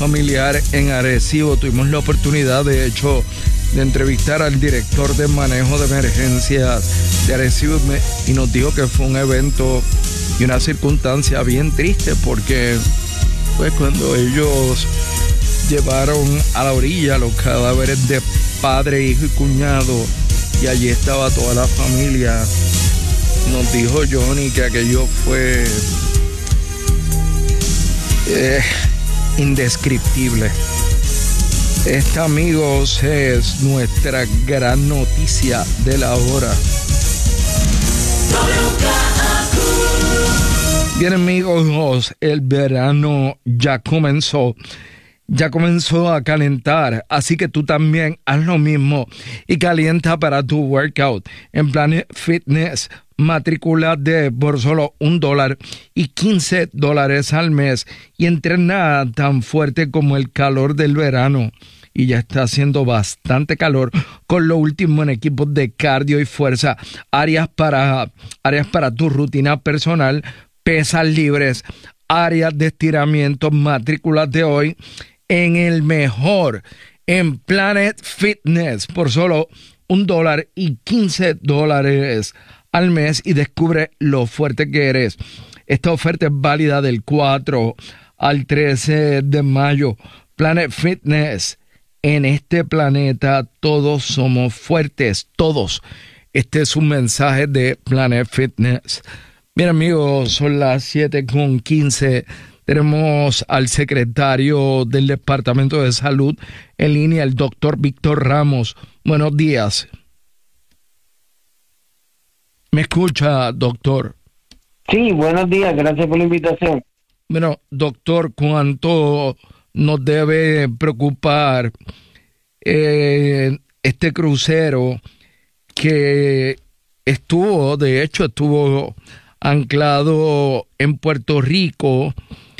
familiar en Arecibo. Tuvimos la oportunidad, de hecho, de entrevistar al director de manejo de emergencias de Arecibo y nos dijo que fue un evento y una circunstancia bien triste porque pues cuando ellos llevaron a la orilla los cadáveres de padre, hijo y cuñado y allí estaba toda la familia, nos dijo Johnny que aquello fue indescriptible. Esta, amigos, es nuestra gran noticia de la hora. Bien, amigos, el verano ya comenzó a calentar, así que tú también haz lo mismo y calienta para tu workout. En Planet Fitness, matrículate por solo $1 y $15 al mes y entrena tan fuerte como el calor del verano. Y ya está haciendo bastante calor con lo último en equipos de cardio y fuerza, áreas para tu rutina personal, pesas libres, áreas de estiramiento. Matrículate hoy en el mejor, en Planet Fitness, por solo $1 y $15 al mes y descubre lo fuerte que eres. Esta oferta es válida del 4 al 13 de mayo. Planet Fitness. En este planeta todos somos fuertes, todos. Este es un mensaje de Planet Fitness. Bien, amigos, son las 7:15. Tenemos al secretario del Departamento de Salud en línea, el doctor Víctor Ramos. Buenos días. ¿Me escucha, doctor? Sí, buenos días. Gracias por la invitación. Bueno, doctor, ¿cuánto nos debe preocupar este crucero que estuvo anclado en Puerto Rico?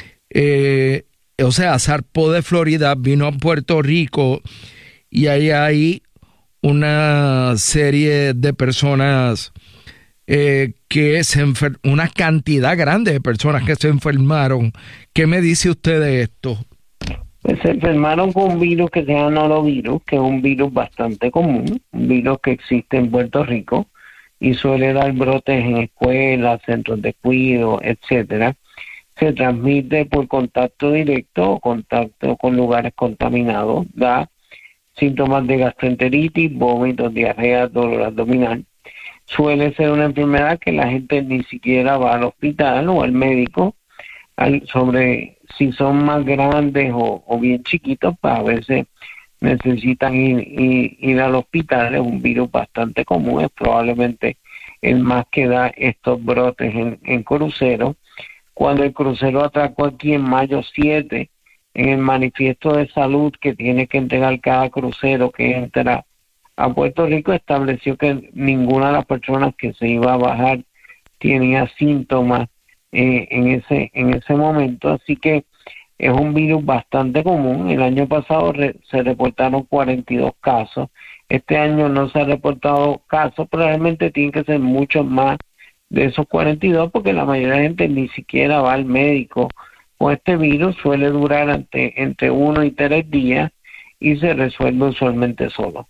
Zarpó de Florida, vino a Puerto Rico y ahí hay una serie de personas una cantidad grande de personas que se enfermaron. ¿Qué me dice usted de esto? Pues se enfermaron con un virus que se llama norovirus, que es un virus bastante común, un virus que existe en Puerto Rico y suele dar brotes en escuelas, centros de cuidado, etcétera. Se transmite por contacto directo o contacto con lugares contaminados, da síntomas de gastroenteritis, vómitos, diarrea, dolor abdominal. Suele ser una enfermedad que la gente ni siquiera va al hospital o al médico sobre si son más grandes o bien chiquitos, pues a veces necesitan ir al hospital. Es un virus bastante común, es probablemente el más que da estos brotes en cruceros. Cuando el crucero atracó aquí en mayo 7, en el manifiesto de salud que tiene que entregar cada crucero que entra a Puerto Rico, estableció que ninguna de las personas que se iba a bajar tenía síntomas en ese momento, así que es un virus bastante común. El año pasado se reportaron 42 casos, este año no se ha reportado casos, probablemente tienen que ser muchos más de esos 42 porque la mayoría de la gente ni siquiera va al médico con este virus. Suele durar entre 1 y 3 días y se resuelve usualmente solo.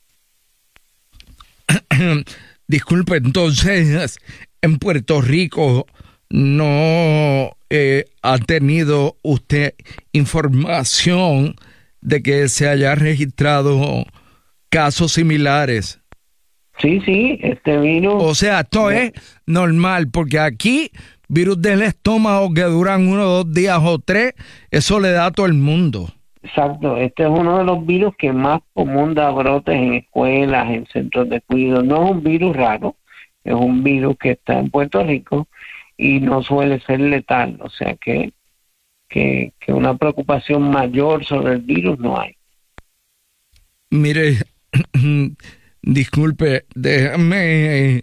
Disculpe, entonces en Puerto Rico no ha tenido usted información de que se haya registrado casos similares. Sí, este virus... O sea, esto es normal, porque aquí virus del estómago que duran 1 o 2 días o 3, eso le da a todo el mundo. Exacto, este es uno de los virus que más común da brotes en escuelas, en centros de cuidado. No es un virus raro, es un virus que está en Puerto Rico y no suele ser letal, o sea que una preocupación mayor sobre el virus no hay. Mire, disculpe, déjame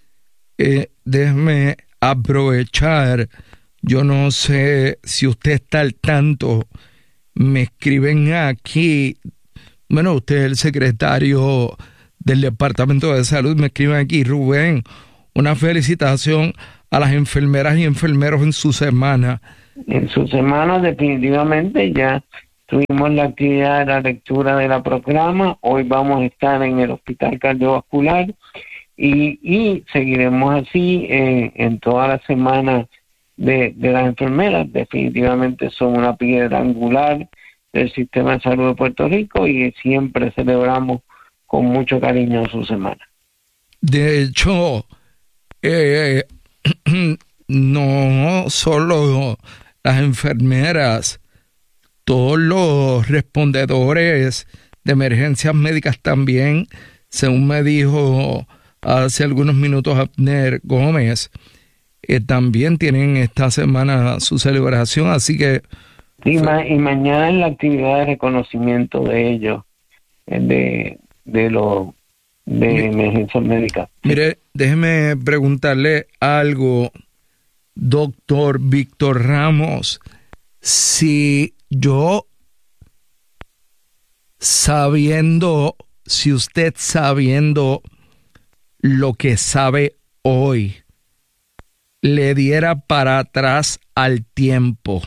aprovechar, yo no sé si usted está al tanto. Me escriben aquí, bueno, usted es el secretario del Departamento de Salud, me escriben aquí, Rubén, una felicitación a las enfermeras y enfermeros en su semana. En su semana definitivamente ya tuvimos la actividad de la lectura de la proclama, hoy vamos a estar en el Hospital Cardiovascular y seguiremos así en toda la semana de las enfermeras. Definitivamente son una piedra angular del sistema de salud de Puerto Rico y siempre celebramos con mucho cariño su semana. De hecho, no solo las enfermeras, todos los respondedores de emergencias médicas también, según me dijo hace algunos minutos Abner Gómez, también tienen esta semana su celebración, así que... Sí, y mañana en la actividad de reconocimiento de ellos, de emergencias médicas. Mire, déjeme preguntarle algo, doctor Víctor Ramos, si usted sabiendo lo que sabe hoy, le diera para atrás al tiempo,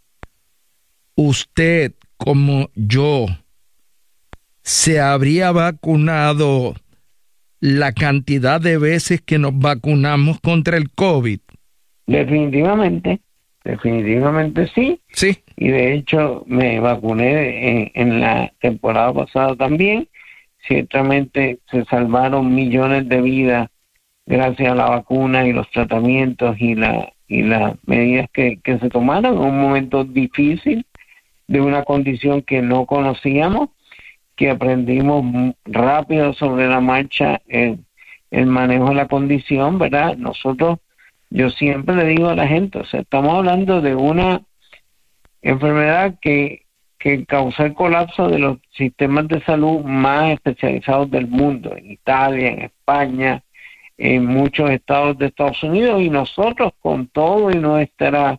usted como yo, ¿se habría vacunado la cantidad de veces que nos vacunamos contra el COVID? Definitivamente sí. Sí. Y de hecho me vacuné en la temporada pasada también. Ciertamente se salvaron millones de vidas gracias a la vacuna y los tratamientos y las medidas que se tomaron en un momento difícil de una condición que no conocíamos, que aprendimos rápido sobre la marcha el manejo de la condición, ¿verdad? Yo siempre le digo a la gente, o sea, estamos hablando de una enfermedad que causó el colapso de los sistemas de salud más especializados del mundo, en Italia, en España, en muchos estados de Estados Unidos, y nosotros con todo y nuestra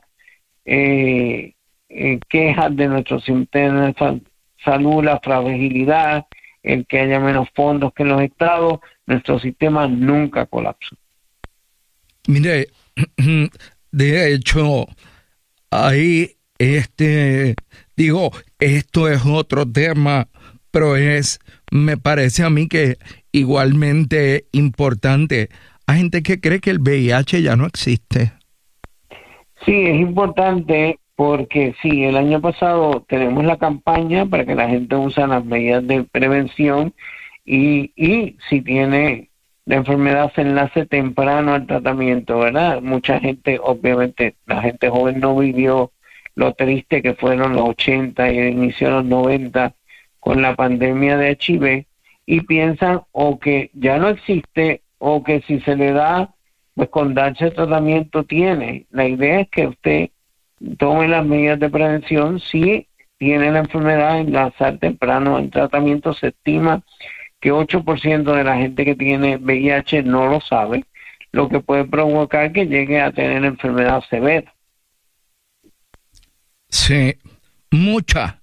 quejas de nuestros sistemas de salud, la fragilidad, el que haya menos fondos que en los estados, nuestro sistema nunca colapsó. Mire, de hecho, ahí esto es otro tema, pero me parece a mí que igualmente importante. Hay gente que cree que el VIH ya no existe. Sí, es importante porque sí, el año pasado tenemos la campaña para que la gente use las medidas de prevención y si tiene la enfermedad se enlace temprano al tratamiento, ¿verdad? Mucha gente, obviamente, la gente joven no vivió lo triste que fueron los 80 y el inicio de los 90 con la pandemia de HIV y piensan o que ya no existe o que si se le da, pues con darse el tratamiento tiene. La idea es que usted tome las medidas de prevención. Si tiene la enfermedad, enlazar temprano el tratamiento. Se estima que 8% de la gente que tiene VIH no lo sabe, lo que puede provocar que llegue a tener enfermedad severa. Sí, mucha.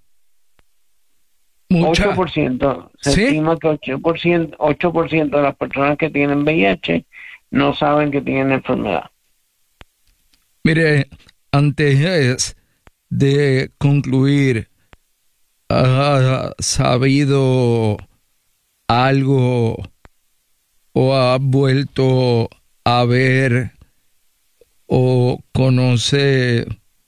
8%. Se estima que 8% de las personas que tienen VIH no saben que tienen enfermedad. Mire, antes de concluir, ¿ha sabido algo o ha vuelto a ver o conoce,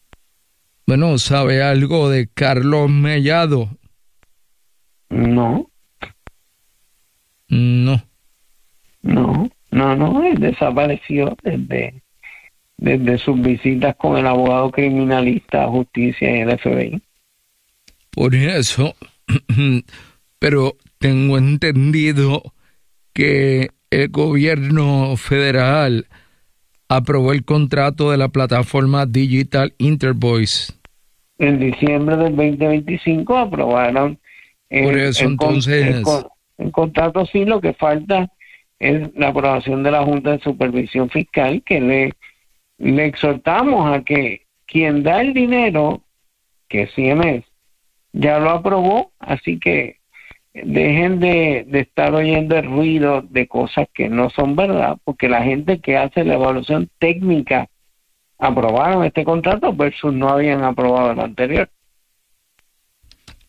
sabe algo de Carlos Mellado? No, él desapareció desde sus visitas con el abogado criminalista, justicia y el FBI. Por eso, pero tengo entendido que el gobierno federal aprobó el contrato de la plataforma Digital Intervoice. En diciembre del 2025 aprobaron por eso, entonces el contrato. Sí, lo que falta es la aprobación de la Junta de Supervisión Fiscal, que le exhortamos a que quien da el dinero, que CMS, ya lo aprobó, así que dejen de estar oyendo el ruido de cosas que no son verdad, porque la gente que hace la evaluación técnica aprobaron este contrato versus no habían aprobado el anterior.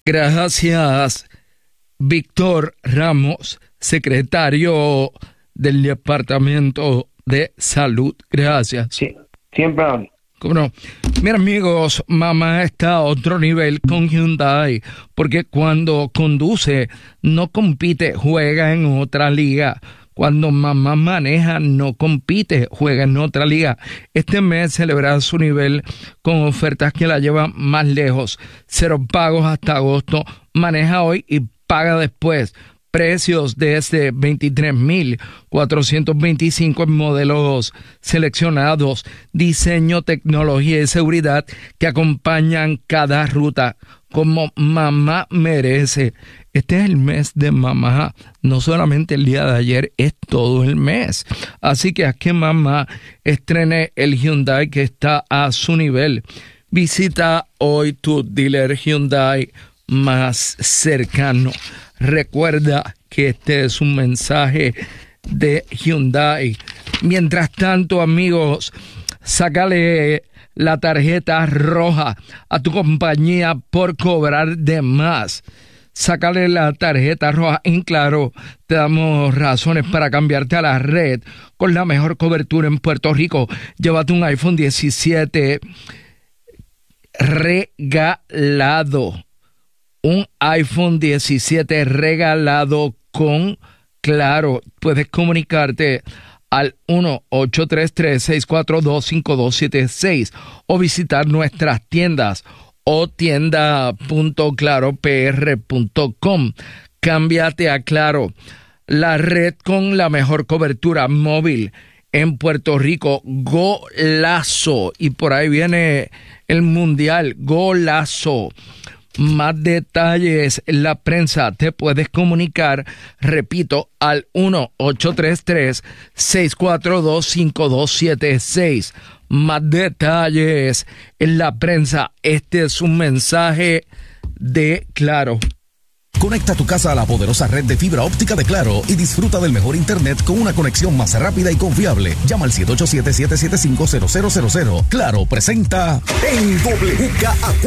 Gracias, Víctor Ramos, secretario del Departamento de Salud. Gracias. Sí, siempre hablo. ¿Cómo no? Mira, amigos, mamá está a otro nivel con Hyundai, porque cuando conduce no compite, juega en otra liga. Cuando mamá maneja, no compite, juega en otra liga. Este mes celebra su nivel con ofertas que la llevan más lejos. 0 pagos hasta agosto. Maneja hoy y paga después. Precios desde $23,425 en modelos seleccionados. Diseño, tecnología y seguridad que acompañan cada ruta como mamá merece. Este es el mes de mamá, no solamente el día de ayer, es todo el mes. Así que haz que mamá estrene el Hyundai que está a su nivel. Visita hoy tu dealer Hyundai más cercano. Recuerda que este es un mensaje de Hyundai. Mientras tanto, amigos, sácale la tarjeta roja a tu compañía por cobrar de más. Sácale la tarjeta roja. En Claro, te damos razones para cambiarte a la red con la mejor cobertura en Puerto Rico. Llévate un iPhone 17 regalado. Un iPhone 17 regalado con Claro. Puedes comunicarte al 1-833-642-5276 o visitar nuestras tiendas o tienda.claropr.com. Cámbiate a Claro, la red con la mejor cobertura móvil en Puerto Rico. Golazo. Y por ahí viene el Mundial. Golazo. Más detalles en la prensa te puedes comunicar, repito, al 1-833-642-5276. Más detalles en la prensa. Este es un mensaje de Claro. Conecta tu casa a la poderosa red de fibra óptica de Claro y disfruta del mejor internet con una conexión más rápida y confiable. Llama al 787-775-0000. Claro presenta en WKAQ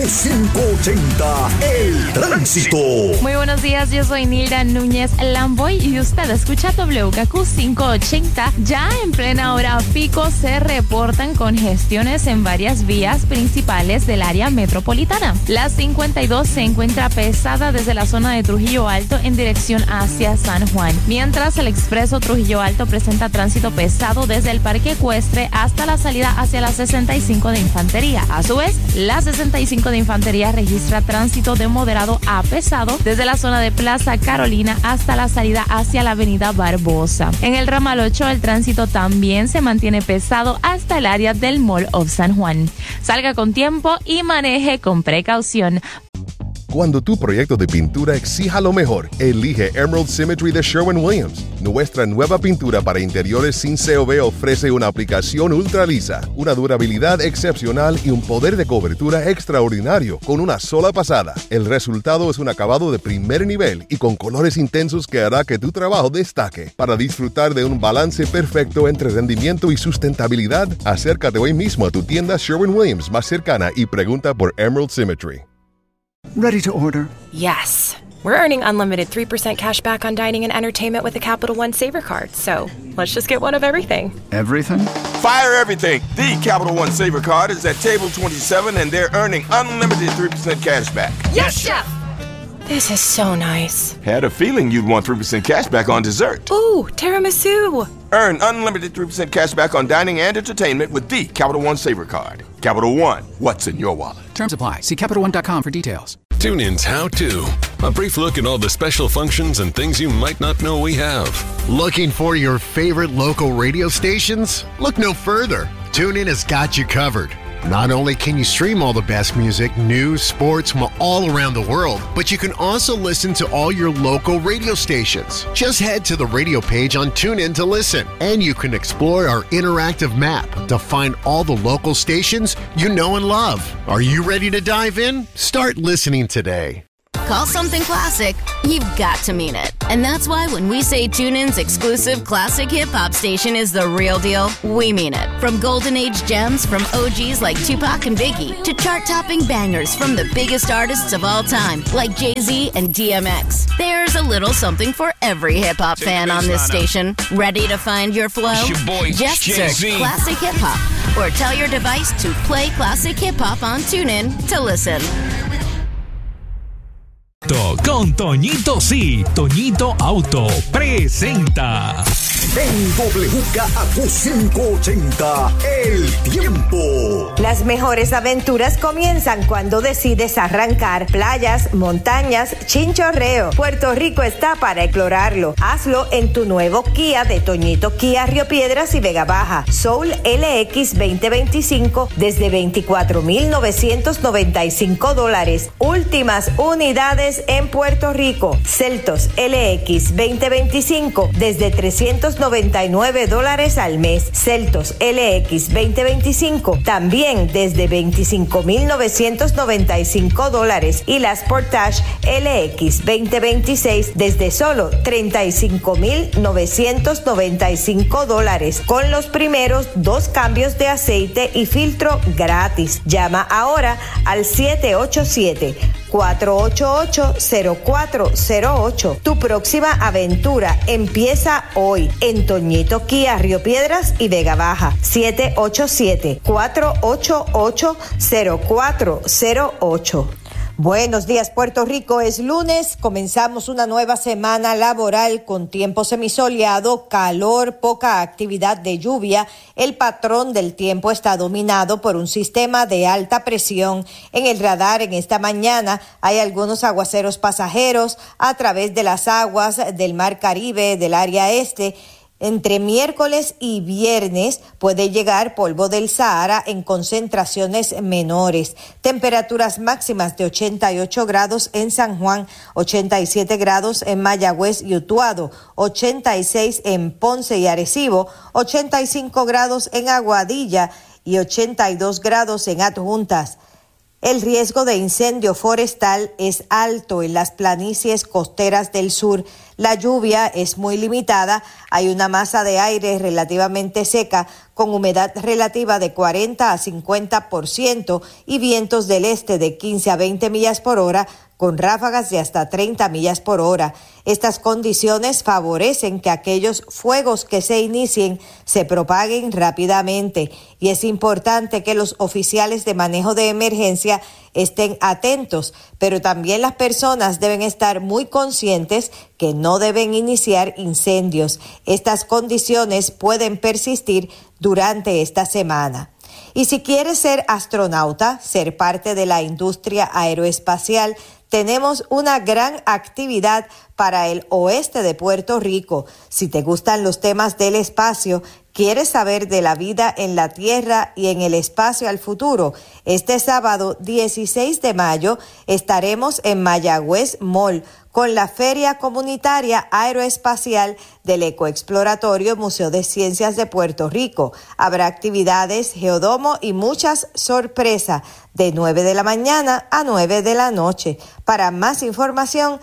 580 El Tránsito. Muy buenos días, yo soy Nilda Núñez Lamboy y usted escucha WKAQ 580. Ya en plena hora pico se reportan congestiones en varias vías principales del área metropolitana. La 52 se encuentra pesada desde la zona de Trujillo Alto en dirección hacia San Juan, mientras el expreso Trujillo Alto presenta tránsito pesado desde el Parque Ecuestre hasta la salida hacia la 65 de Infantería. A su vez, la 65 de Infantería registra tránsito de moderado a pesado desde la zona de Plaza Carolina hasta la salida hacia la avenida Barbosa. En el ramal 8 el tránsito también se mantiene pesado hasta el área del Mall of San Juan. Salga con tiempo y maneje con precaución. Cuando tu proyecto de pintura exija lo mejor, elige Emerald Symmetry de Sherwin-Williams. Nuestra nueva pintura para interiores sin COV ofrece una aplicación ultra lisa, una durabilidad excepcional y un poder de cobertura extraordinario con una sola pasada. El resultado es un acabado de primer nivel y con colores intensos que hará que tu trabajo destaque. Para disfrutar de un balance perfecto entre rendimiento y sustentabilidad, acércate hoy mismo a tu tienda Sherwin-Williams más cercana y pregunta por Emerald Symmetry. Ready to order? Yes. We're earning unlimited 3% cash back on dining and entertainment with the Capital One Saver Card. So let's just get one of everything. Everything? Fire everything. The Capital One Saver Card is at table 27 and they're earning unlimited 3% cash back. Yes, Chef! This is so nice. Had a feeling you'd want 3% cash back on dessert. Ooh, tiramisu. Earn unlimited 3% cash back on dining and entertainment with the Capital One Saver Card. Capital One, what's in your wallet? Terms apply. See CapitalOne.com for details. TuneIn's How To. A brief look at all the special functions and things you might not know we have. Looking for your favorite local radio stations? Look no further. TuneIn has got you covered. Not only can you stream all the best music, news, sports from all around the world, but you can also listen to all your local radio stations. Just head to the radio page on TuneIn to listen, and you can explore our interactive map to find all the local stations you know and love. Are you ready to dive in? Start listening today. call something classic, you've got to mean it. And that's why when we say TuneIn's exclusive classic hip-hop station is the real deal, we mean it. From golden age gems from OGs like Tupac and Biggie to chart-topping bangers from the biggest artists of all time like Jay-Z and DMX. There's a little something for every hip-hop fan on this station. Ready to find your flow? It's your boy, Just search Jay-Z. Classic Hip Hop or tell your device to play Classic Hip Hop on TuneIn to listen. Con Toñito sí, Toñito Auto presenta. En WKAQ 580, el tiempo. Las mejores aventuras comienzan cuando decides arrancar. Playas, montañas, chinchorreo. Puerto Rico está para explorarlo. Hazlo en tu nuevo Kia de Toñito Kia Río Piedras y Vega Baja. Soul LX 2025 desde $24,995. Últimas unidades en Puerto Rico. Celtos LX 2025 desde $399 al mes. Celtos LX 2025 también desde $25,995 y la Sportage LX 2026 desde solo $35,995 con los primeros 2 cambios de aceite y filtro gratis. Llama ahora al 787-488-0408. Tu próxima aventura empieza hoy en Toñito Kia Río Piedras y Vega Baja. 787-488-0408. Buenos días, Puerto Rico. Es lunes, comenzamos una nueva semana laboral con tiempo semisoleado, calor, poca actividad de lluvia. El patrón del tiempo está dominado por un sistema de alta presión. En el radar en esta mañana hay algunos aguaceros pasajeros a través de las aguas del Mar Caribe, del área este. Entre miércoles y viernes puede llegar polvo del Sahara en concentraciones menores. Temperaturas máximas de 88 grados en San Juan, 87 grados en Mayagüez y Utuado, 86 en Ponce y Arecibo, 85 grados en Aguadilla y 82 grados en Adjuntas. El riesgo de incendio forestal es alto en las planicies costeras del sur. La lluvia es muy limitada. Hay una masa de aire relativamente seca con humedad relativa de 40 a 50% y vientos del este de 15 a 20 millas por hora con ráfagas de hasta 30 millas por hora. Estas condiciones favorecen que aquellos fuegos que se inicien se propaguen rápidamente y es importante que los oficiales de manejo de emergencia estén atentos, pero también las personas deben estar muy conscientes que no deben iniciar incendios. Estas condiciones pueden persistir durante esta semana. Y si quieres ser astronauta, ser parte de la industria aeroespacial, tenemos una gran actividad para el oeste de Puerto Rico. Si te gustan los temas del espacio, ¿quieres saber de la vida en la Tierra y en el espacio al futuro? Este sábado 16 de mayo estaremos en Mayagüez Mall con la Feria Comunitaria Aeroespacial del Ecoexploratorio Museo de Ciencias de Puerto Rico. Habrá actividades, geodomo y muchas sorpresas de 9 de la mañana a 9 de la noche. Para más información,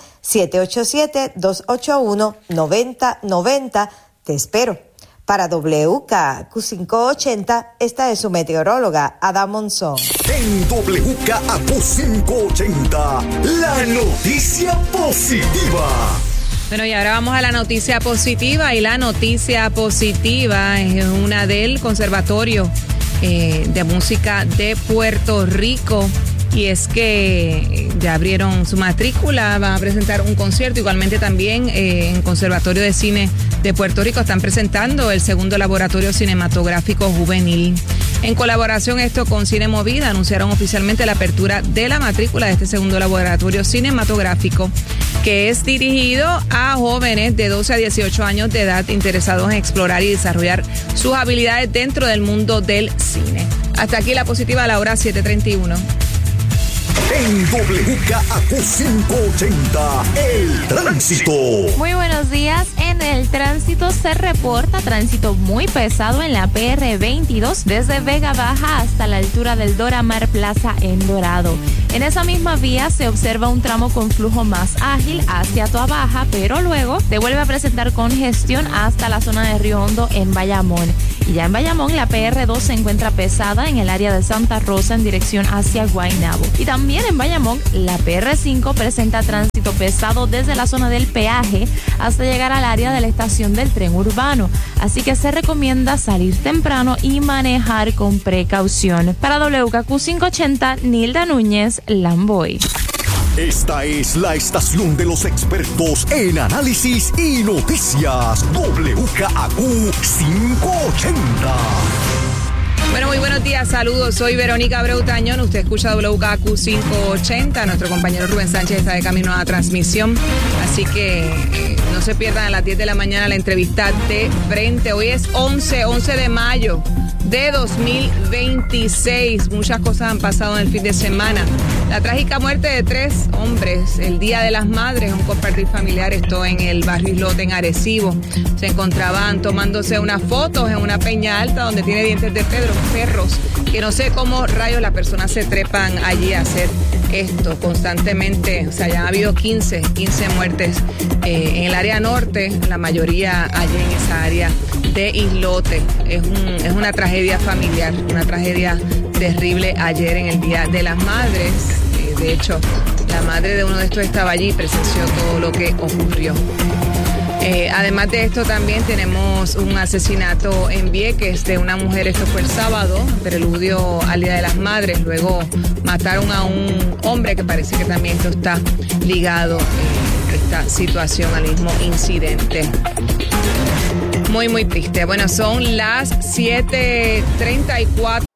787-281-9090. Te espero. Para WKAQ 580, esta es su meteoróloga, Ada Monzón. En WKAQ 580, la noticia positiva. Bueno, y ahora vamos a la noticia positiva. Y la noticia positiva es una del Conservatorio de Música de Puerto Rico. Y es que ya abrieron su matrícula, van a presentar un concierto. Igualmente también en Conservatorio de Cine de Puerto Rico están presentando el segundo laboratorio cinematográfico juvenil. En colaboración esto con Cine Movida, anunciaron oficialmente la apertura de la matrícula de este segundo laboratorio cinematográfico, que es dirigido a jóvenes de 12 a 18 años de edad interesados en explorar y desarrollar sus habilidades dentro del mundo del cine. Hasta aquí la positiva a la hora 7:31. En WKAQ 580, el tránsito. Muy buenos días. En el tránsito se reporta tránsito muy pesado en la PR 22 desde Vega Baja hasta la altura del Doramar Plaza en Dorado. En esa misma vía se observa un tramo con flujo más ágil hacia Toabaja, pero luego se vuelve a presentar congestión hasta la zona de Río Hondo en Bayamón. Y ya en Bayamón, la PR2 se encuentra pesada en el área de Santa Rosa en dirección hacia Guaynabo. Y también en Bayamón, la PR5 presenta tránsito pesado desde la zona del peaje hasta llegar al área de la estación del tren urbano. Así que se recomienda salir temprano y manejar con precaución. Para WKQ 580, Nilda Núñez, Lamboy. Esta es la estación de los expertos en análisis y noticias. WKAQ 580. Bueno, muy buenos días, saludos. Soy Verónica Abreu Tañón. Usted escucha WKQ 580. Nuestro compañero Rubén Sánchez está de camino a la transmisión. Así que no se pierdan a las 10 de la mañana la entrevista de frente. Hoy es 11 de mayo de 2026. Muchas cosas han pasado en el fin de semana. La trágica muerte de 3 hombres el Día de las Madres, un compartir familiar, esto en el barrio Islote, en Arecibo. Se encontraban tomándose unas fotos en una peña alta donde tiene dientes de perros, que no sé cómo rayos las personas se trepan allí a hacer esto constantemente. O sea, ya ha habido 15 muertes en el área norte, la mayoría allí en esa área de Islote. Es una tragedia familiar, una tragedia terrible ayer en el Día de las Madres. De hecho, la madre de uno de estos estaba allí y presenció todo lo que ocurrió. Además de esto, también tenemos un asesinato en Vieques de una mujer. Esto fue el sábado, preludio al Día de las Madres. Luego mataron a un hombre que parece que también esto está ligado esta situación al mismo incidente. Muy, muy triste. Bueno, son las 7:34